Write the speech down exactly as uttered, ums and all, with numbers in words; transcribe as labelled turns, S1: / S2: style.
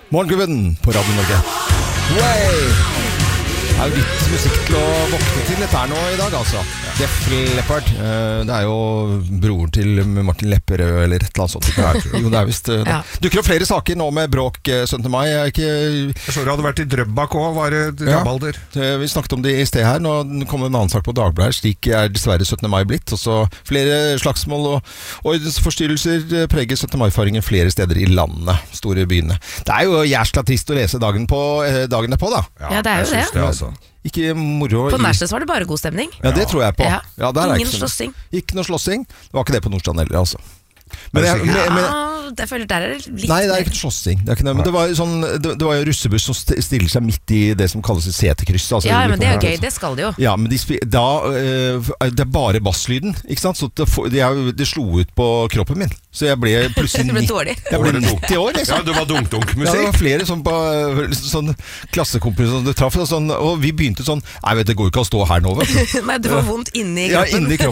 S1: Morgenklubben på Radio Norge. Way! Det er jo litt musikk til å våkne til dette her nå i dag, altså. Def Leppard. Det er jo broren til Martin Lepperød, eller et eller annet sånt. Jo, det er vist det. Ja. Dukker opp flere saker nå med bråk syttende mai. Jeg, ikke...
S2: jeg så det hadde vært i Drøbak også, var det rabalder.
S1: Ja, vi snakket om det i sted her. Nå kommer en annen sak på Dagbladet. Slik er dessverre syttende mai blitt. Og så flere slagsmål og ordensforstyrrelser preger syttende mai-faringen flere steder i landet, store byene. Det er jo jævla trist å lese dagen på, dagene på, da.
S3: Ja, ja det er jo det.
S2: det altså.
S1: Ikke moro.
S3: På Nærsnes var det bare god stemning.
S1: Ja, det tror jeg på.
S3: Ja.
S1: Ja,
S3: Ingen slåssing.
S1: Ikke noe slåssing. Det var ikke det på Nordstrand heller, altså.
S3: Men jeg, men, men, ja, jeg føler der er det litt...
S1: Nei, det er ikke slåssing. Det er ikke det. Men det var, sånn, det, det var jo russebuss som stiller seg midt i det som kalles setekryss. Altså,
S3: ja, men det er jo gøy. Det skal det jo.
S1: Ja, men de, da, det er bare basslyden, ikke sant? Så det, det, det slo ut på kroppen min. Så jeg ble plutselig
S3: ble dårlig.
S1: Jeg ble nitti år, liksom.
S2: Ja, du var dunk-dunk-musikk.
S1: Ja, det var flere sånn, på, sånn klassekompiser som du traff, og, sånn, og vi begynte sånn, nei, vet du, det går jo ikke å stå her nå, vet du.
S3: Nei, du var vondt inni kroppen.
S1: Ja, inni kroppen.